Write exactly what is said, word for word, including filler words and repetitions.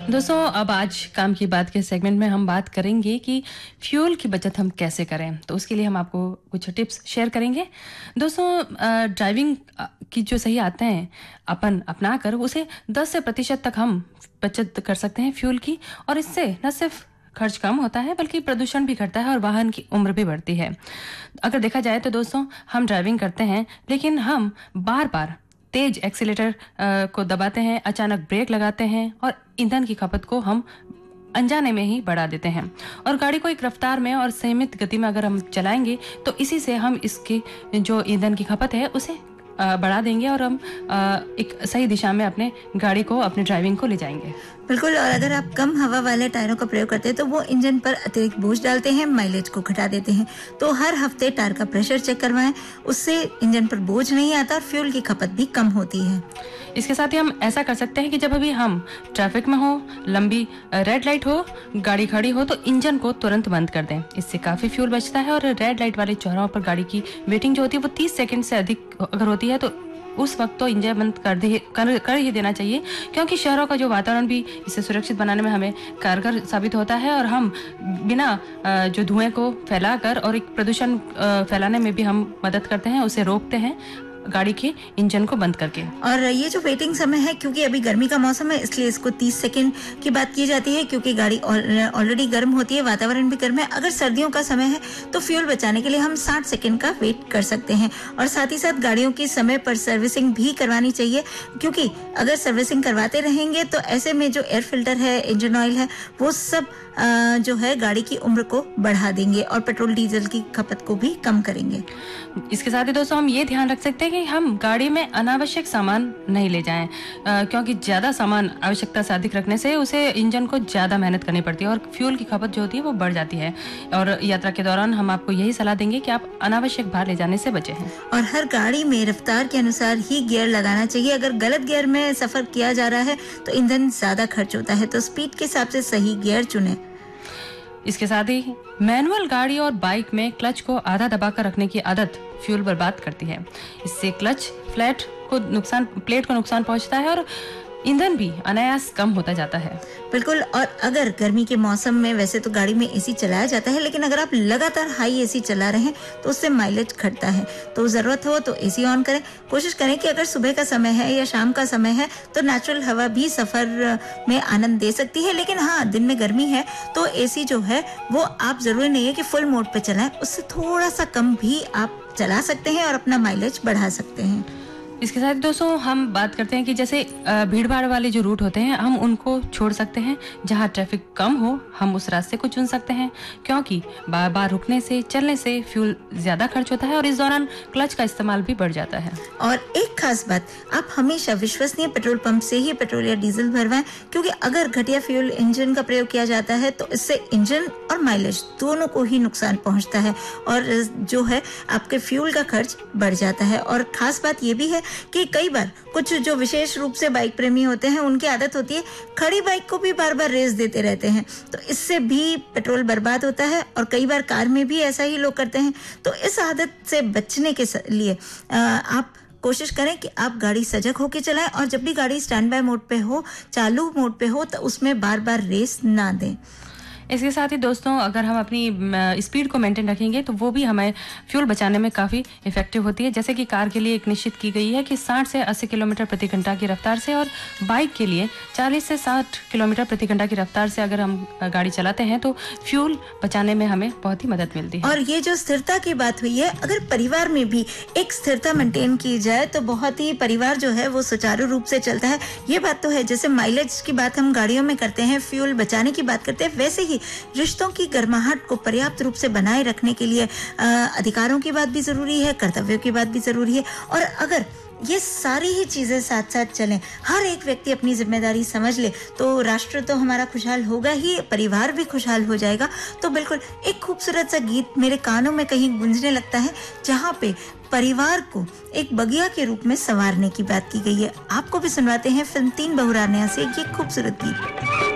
दोस्तों, अब आज काम की बात के सेगमेंट में हम बात करेंगे कि फ्यूल की बचत हम कैसे करें। तो उसके लिए हम आपको कुछ टिप्स शेयर करेंगे। दोस्तों, ड्राइविंग की जो सही आते हैं अपन अपना कर उसे दस से प्रतिशत तक हम बचत कर सकते हैं फ्यूल की, और इससे न सिर्फ खर्च कम होता है बल्कि प्रदूषण भी घटता है और वाहन की उम्र भी बढ़ती है। अगर देखा जाए तो दोस्तों, हम ड्राइविंग करते हैं लेकिन हम बार बार तेज एक्सीलेटर को दबाते हैं, अचानक ब्रेक लगाते हैं और ईंधन की खपत को हम अनजाने में ही बढ़ा देते हैं। और गाड़ी को एक रफ्तार में और सीमित गति में अगर हम चलाएंगे तो इसी से हम इसकी जो ईंधन की खपत है उसे बढ़ा देंगे और हम एक सही दिशा में अपने गाड़ी को, अपने ड्राइविंग को ले जाएंगे। बिल्कुल। और अगर आप कम हवा वाले टायरों का प्रयोग करते हैं तो वो इंजन पर अतिरिक्त बोझ डालते हैं, माइलेज को घटा देते हैं। तो हर हफ्ते टायर का प्रेशर चेक करवाएं, उससे इंजन पर बोझ नहीं आता और फ्यूल की खपत भी कम होती है। इसके साथ ही हम ऐसा कर सकते हैं कि जब अभी हम ट्रैफिक में हो, लंबी रेड लाइट हो, गाड़ी खड़ी हो, तो इंजन को तुरंत बंद कर दें। इससे काफी फ्यूल बचता है। और रेड लाइट वाले चौराहों पर गाड़ी की वेटिंग जो होती है वो तीस सेकंड से अधिक अगर होती है तो उस वक्त तो इंजन बंद कर दे कर, कर ही देना चाहिए, क्योंकि शहरों का जो वातावरण भी इसे सुरक्षित बनाने में हमें कारगर साबित होता है और हम बिना जो धुएं को फैलाकर और एक प्रदूषण फैलाने में भी हम मदद करते हैं, उसे रोकते हैं गाड़ी के इंजन को बंद करके। और ये जो वेटिंग समय है, क्योंकि अभी गर्मी का मौसम है इसलिए इसको तीस सेकंड की बात की जाती है, क्योंकि गाड़ी ऑलरेडी गर्म होती है, वातावरण भी गर्म है। अगर सर्दियों का समय है तो फ्यूल बचाने के लिए हम साठ सेकंड का वेट कर सकते हैं। और साथ ही साथ गाड़ियों की समय पर सर्विसिंग भी करवानी चाहिए, क्योंकि अगर सर्विसिंग करवाते रहेंगे तो ऐसे में जो एयर फिल्टर है, इंजन ऑयल है, वो सब जो है गाड़ी की उम्र को बढ़ा देंगे और पेट्रोल डीजल की खपत को भी कम करेंगे। इसके साथ ही दोस्तों, हम ये ध्यान रख सकते हैं कि हम गाड़ी में अनावश्यक सामान नहीं ले जाएं, क्योंकि ज्यादा सामान आवश्यकता से अधिक रखने से उसे इंजन को ज्यादा मेहनत करनी पड़ती है और फ्यूल की खपत जो होती है वो बढ़ जाती है। और यात्रा के दौरान हम आपको यही सलाह देंगे कि आप अनावश्यक भार ले जाने से बचे हैं। और हर गाड़ी में रफ्तार के अनुसार ही गियर लगाना चाहिए। अगर गलत गियर में सफर किया जा रहा है तो ईंधन ज्यादा खर्च होता है, तो स्पीड के हिसाब से सही गियर चुने। इसके साथ ही मैनुअल गाड़ी और बाइक में क्लच को आधा दबाकर रखने की आदत फ्यूल बर्बाद करती है। इससे क्लच फ्लैट को नुकसान प्लेट को नुकसान पहुंचता है और ईंधन भी अनायास कम होता जाता है। बिल्कुल। और अगर गर्मी के मौसम में वैसे तो गाड़ी में एसी चलाया जाता है, लेकिन अगर आप लगातार हाई एसी चला रहे हैं तो उससे माइलेज घटता है। तो जरूरत हो तो एसी ऑन करें। कोशिश करें कि अगर सुबह का समय है या शाम का समय है तो नेचुरल हवा भी सफर में आनंद दे सकती है। लेकिन हाँ, दिन में गर्मी है तो एसी जो है वो आप जरूरी नहीं है कि फुल मोड पे चलाएं, उससे थोड़ा सा कम भी आप चला सकते हैं और अपना माइलेज बढ़ा सकते हैं। इसके साथ दोस्तों, हम बात करते हैं कि जैसे भीड़ भाड़ वाले जो रूट होते हैं हम उनको छोड़ सकते हैं। जहां ट्रैफिक कम हो हम उस रास्ते को चुन सकते हैं, क्योंकि बार बार रुकने से, चलने से फ्यूल ज्यादा खर्च होता है और इस दौरान क्लच का इस्तेमाल भी बढ़ जाता है। और एक खास बात, आप हमेशा विश्वसनीय पेट्रोल पंप से ही पेट्रोल या डीजल भरवाएं, क्योंकि अगर घटिया फ्यूल इंजन का प्रयोग किया जाता है तो इससे इंजन और माइलेज दोनों को ही नुकसान पहुंचता है और जो है आपके फ्यूल का खर्च बढ़ जाता है। और खास बात ये भी है कि कई बार कुछ जो विशेष रूप से बाइक प्रेमी होते हैं उनकी आदत होती है खड़ी बाइक को भी बार बार रेस देते रहते हैं, तो इससे भी पेट्रोल बर्बाद होता है। और कई बार कार में भी ऐसा ही लोग करते हैं। तो इस आदत से बचने के लिए आप कोशिश करें कि आप गाड़ी सजग होकर चलाएं और जब भी गाड़ी स्टैंड बाय मोड पे हो, चालू मोड पे हो, तो उसमें बार बार रेस ना दें। इसके साथ ही दोस्तों, अगर हम अपनी स्पीड को मेंटेन रखेंगे तो वो भी हमें फ्यूल बचाने में काफ़ी इफेक्टिव होती है। जैसे कि कार के लिए एक निश्चित की गई है कि साठ से अस्सी किलोमीटर प्रति घंटा की रफ्तार से, और बाइक के लिए चालीस से साठ किलोमीटर प्रति घंटा की रफ्तार से अगर हम गाड़ी चलाते हैं तो फ्यूल बचाने में हमें बहुत ही मदद मिलती है। और ये जो स्थिरता की बात हुई है, अगर परिवार में भी एक स्थिरता मेंटेन की जाए तो बहुत ही परिवार जो है वो सुचारू रूप से चलता है। ये बात तो है। जैसे माइलेज की बात हम गाड़ियों में करते हैं, फ्यूल बचाने की बात करते हैं, वैसे ही रिश्तों की गर्माहट को पर्याप्त रूप से बनाए रखने के लिए आ, अधिकारों की बात भी जरूरी है, कर्तव्यों की बात भी जरूरी है। और अगर ये सारी ही चीजें साथ साथ चलें, हर एक व्यक्ति अपनी जिम्मेदारी समझ ले, तो राष्ट्र तो हमारा खुशहाल होगा ही, परिवार भी खुशहाल हो जाएगा। तो बिल्कुल एक खूबसूरत सा गीत मेरे कानों में कहीं गूंजने लगता है, जहाँ पे परिवार को एक बगिया के रूप में संवारने की बात की गई है। आपको भी सुनवाते हैं फिल्म तीन बहुरानिया से ये खूबसूरत गीत।